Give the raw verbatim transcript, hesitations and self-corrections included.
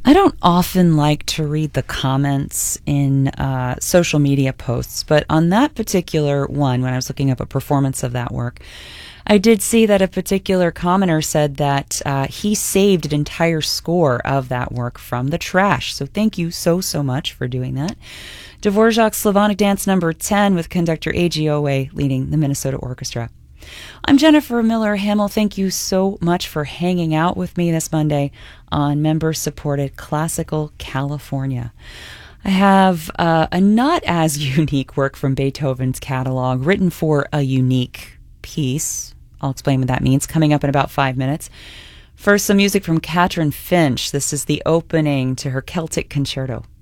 I don't often like to read the comments in uh, social media posts, but on that particular one, when I was looking up a performance of that work, I did see that a particular commenter said that uh, he saved an entire score of that work from the trash. So thank you so, so much for doing that. Dvorak's Slavonic Dance number ten with conductor A G Owe leading the Minnesota Orchestra. I'm Jennifer Miller Hamill. Thank you so much for hanging out with me this Monday on member-supported Classical California. I have uh, a not as unique work from Beethoven's catalog written for a unique piece. I'll explain what that means coming up in about five minutes. First, some music from Catherine Finch. This is the opening to her Celtic Concerto.